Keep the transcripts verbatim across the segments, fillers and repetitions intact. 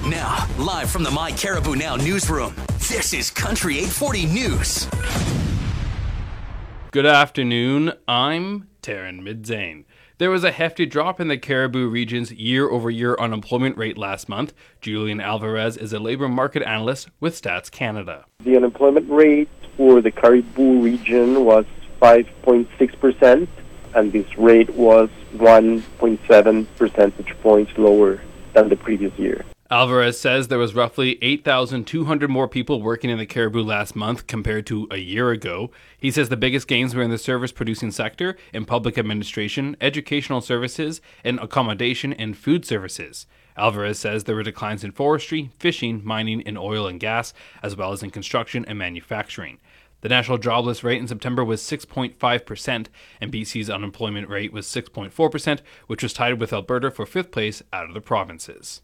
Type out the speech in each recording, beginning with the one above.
Now, live from the My Caribou Now newsroom, this is Country eight forty News. Good afternoon, I'm Taryn Midzane. There was a hefty drop in the Cariboo region's year-over-year unemployment rate last month. Julian Alvarez is a labour market analyst with Stats Canada. The unemployment rate for the Cariboo region was five point six percent, and this rate was one point seven percentage points lower than the previous year. Alvarez says there was roughly eight thousand two hundred more people working in the Cariboo last month compared to a year ago. He says the biggest gains were in the service-producing sector, in public administration, educational services, and accommodation and food services. Alvarez says there were declines in forestry, fishing, mining, and oil and gas, as well as in construction and manufacturing. The national jobless rate in September was six point five percent, and B C's unemployment rate was six point four percent, which was tied with Alberta for fifth place out of the provinces.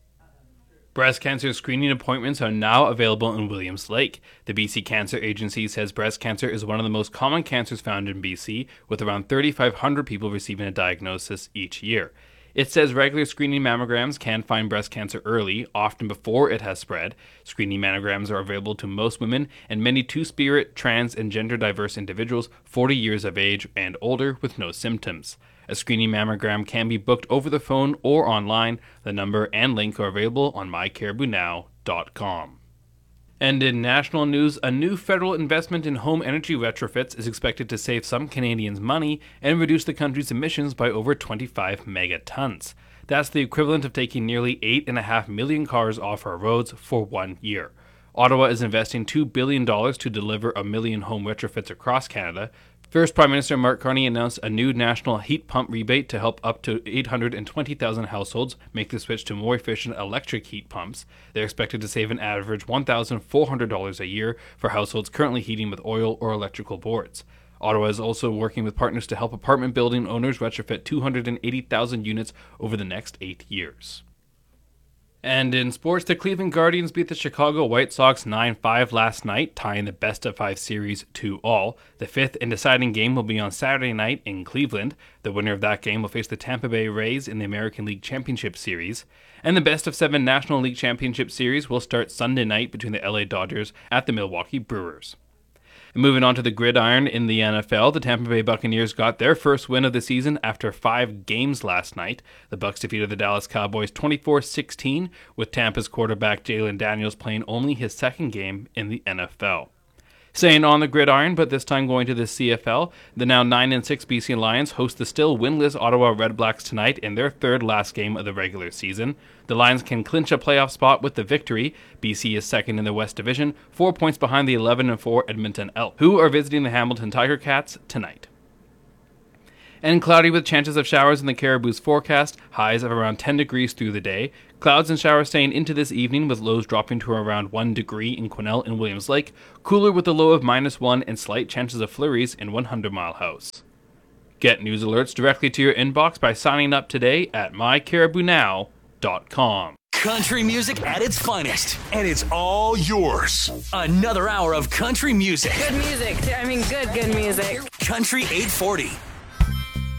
Breast cancer screening appointments are now available in Williams Lake. The B C Cancer Agency says breast cancer is one of the most common cancers found in B C, with around thirty-five hundred people receiving a diagnosis each year. It says regular screening mammograms can find breast cancer early, often before it has spread. Screening mammograms are available to most women and many two-spirit, trans, and gender-diverse individuals forty years of age and older with no symptoms. A screening mammogram can be booked over the phone or online. The number and link are available on my caribou now dot com. And in national news, a new federal investment in home energy retrofits is expected to save some Canadians money and reduce the country's emissions by over twenty-five megatons. That's the equivalent of taking nearly eight point five million cars off our roads for one year. Ottawa is investing two billion dollars to deliver a million home retrofits across Canada. First, Prime Minister Mark Carney announced a new national heat pump rebate to help up to eight hundred twenty thousand households make the switch to more efficient electric heat pumps. They're expected to save an average one thousand four hundred dollars a year for households currently heating with oil or electrical boards. Ottawa is also working with partners to help apartment building owners retrofit two hundred eighty thousand units over the next eight years. And in sports, the Cleveland Guardians beat the Chicago White Sox nine five last night, tying the best-of-five series to all. The fifth and deciding game will be on Saturday night in Cleveland. The winner of that game will face the Tampa Bay Rays in the American League Championship Series. And the best-of-seven National League Championship Series will start Sunday night between the L A Dodgers at the Milwaukee Brewers. And moving on to the gridiron in the N F L, the Tampa Bay Buccaneers got their first win of the season after five games last night. The Bucs defeated the Dallas Cowboys twenty-four sixteen, with Tampa's quarterback Jalen Daniels playing only his second game in the N F L. Staying on the gridiron, but this time going to the C F L, the now nine and six B C Lions host the still winless Ottawa Redblacks tonight in their third last game of the regular season. The Lions can clinch a playoff spot with the victory. B C is second in the West Division, four points behind the eleven and four Edmonton Elks, who are visiting the Hamilton Tiger Cats tonight. And cloudy with chances of showers in the Caribou's forecast, highs of around ten degrees through the day. Clouds and showers staying into this evening with lows dropping to around one degree in Quesnel and Williams Lake. Cooler with a low of minus one and slight chances of flurries in one hundred mile House. Get news alerts directly to your inbox by signing up today at my caribou now dot com. Country music at its finest, and it's all yours. Another hour of country music. Good music. I mean, good, good music. Country eight forty.